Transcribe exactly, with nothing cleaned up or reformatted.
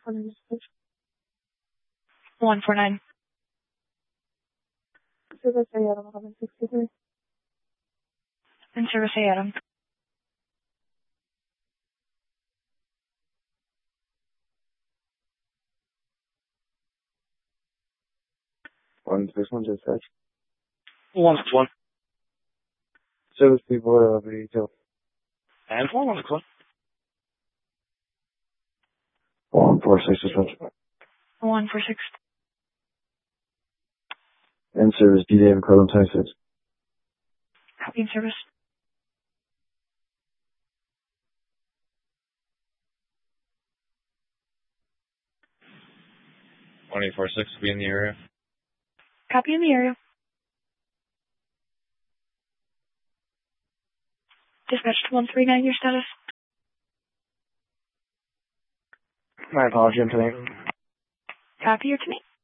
one four nine. Service A Adam eleven sixty-three. In service A Adam. One six one dispatch. One six one. Service people uh retail. And four one six one. One four six dispatch. one four six. In service D Dave Carbon twenty-six. Copy in service. one eight four six will be in the area. Copy in the area. Dispatch to one three nine, your status. My apology, I'm today. Copy your to me.